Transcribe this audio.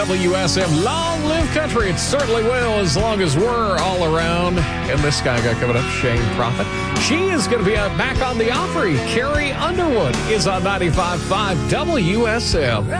WSM, long live country. It certainly will, as long as we're all around. And this guy got coming up, Shane Prophet. She is going to be back on the Opry. Carrie Underwood is on 95.5 WSM.